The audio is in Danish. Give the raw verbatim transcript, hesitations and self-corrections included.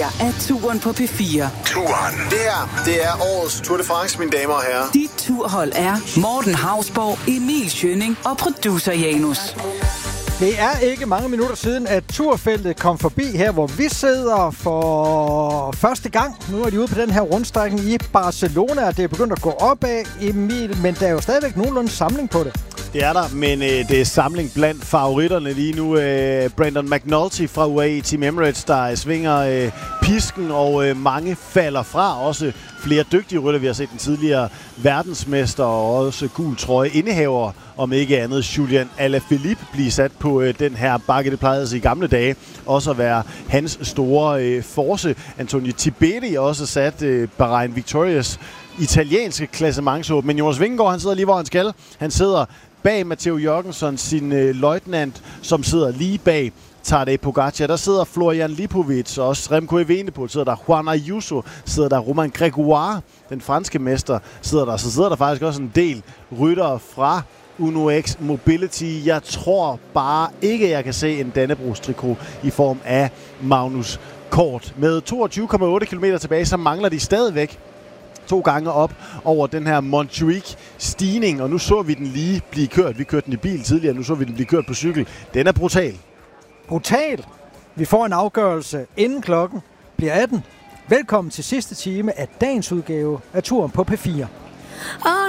her er Touren på P fire. Touren. Det her, det er årets Tour de France, mine damer og herrer. Dit turhold er Morten Hausborg, Emil Schønning og producer Janus. Det er ikke mange minutter siden, at turfeltet kom forbi her, hvor vi sidder for første gang. Nu er de ude på den her rundstrækning i Barcelona, og det er begyndt at gå opad, Emil, men der er jo stadigvæk nogenlunde samling på det. Det er der, men øh, det er samling blandt favoritterne lige nu. Øh, Brandon McNulty fra U A E Team Emirates, der øh, svinger øh, pisken, og øh, mange falder fra. Også flere dygtige rytter. Vi har set den tidligere verdensmester og også gul trøje indehaver, om ikke andet Julian Alaphilippe, blive sat på øh, den her bakke. Det plejede sig i gamle dage også at være hans store øh, force. Antonio Tibetti også sat øh, Bahrain Victorious italienske klassementshåb. Men Jonas Vingegaard, han sidder lige, hvor han skal. Han sidder bag Matteo Jørgensen, sin øh, løjtnant, som sidder lige bag Tadej Pogacar. Der sidder Florian Lipovic, og også Remco Evenepoel sidder der. Juan Ayuso sidder der. Romain Grégoire, den franske mester, sidder der. Så sidder der faktisk også en del ryttere fra Uno X Mobility. Jeg tror bare ikke, jeg kan se en Dannebrogs-trikot i form af Magnus Kort. Med toogtyve komma otte kilometer tilbage, så mangler de stadigvæk to gange op over den her Montjuic-stigning, og nu så vi den lige blive kørt. Vi kørte den i bil tidligere, nu så vi den blive kørt på cykel. Den er brutal. Brutal. Vi får en afgørelse inden klokken bliver atten. Velkommen til sidste time af dagens udgave af Touren på P fire. Oh